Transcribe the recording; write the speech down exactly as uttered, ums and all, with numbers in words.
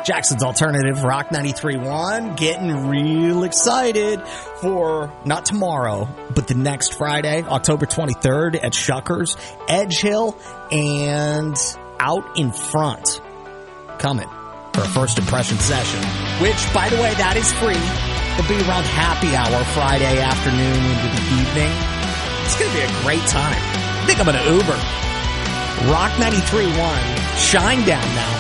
Jackson's Alternative Rock ninety-three point one. Getting real excited for not tomorrow, but the next Friday, October twenty-third at Shuckers, Edge Hill, and Out in Front. Coming for a first impression session, which, by the way, that is free. It'll be around happy hour Friday afternoon into the evening. It's going to be a great time. I think I'm going to Uber. Rock ninety-three point one, Shine Down now.